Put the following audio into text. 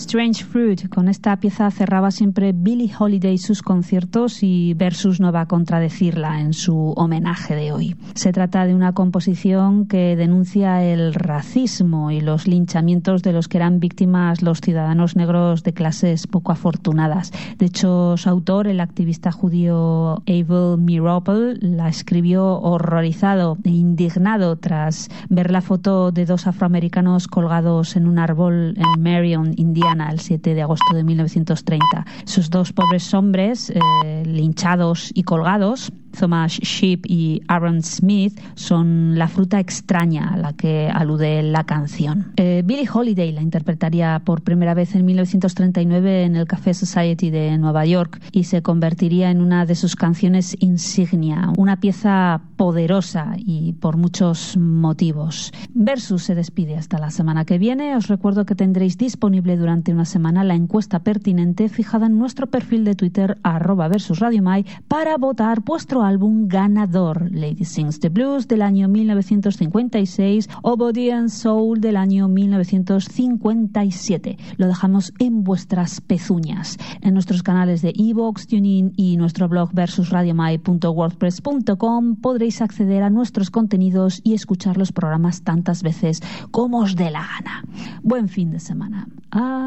Strange Fruit. Con esta pieza cerraba siempre Billie Holiday sus conciertos y Versus no va a contradecirla en su homenaje de hoy. Se trata de una composición que denuncia el racismo y los linchamientos de los que eran víctimas los ciudadanos negros de clases poco afortunadas. De hecho, su autor, el activista judío Abel Meeropol, la escribió horrorizado e indignado tras ver la foto de dos afroamericanos colgados en un árbol en Marion, Indiana, el 7 de agosto de 1930. Esos dos pobres hombres linchados y colgados, Thomas Sheep y Aaron Smith, son la fruta extraña a la que alude la canción. Billie Holiday la interpretaría por primera vez en 1939 en el Café Society de Nueva York y se convertiría en una de sus canciones insignia, una pieza poderosa y por muchos motivos. Versus se despide hasta la semana que viene. Os recuerdo que tendréis disponible durante una semana la encuesta pertinente fijada en nuestro perfil de Twitter @versusradiomai para votar vuestro álbum ganador: Lady Sings the Blues del año 1956 o Body and Soul del año 1957. Lo dejamos en vuestras pezuñas. En nuestros canales de iVoox, TuneIn y nuestro blog versusradiomai.wordpress.com podréis acceder a nuestros contenidos y escuchar los programas tantas veces como os dé la gana. Buen fin de semana.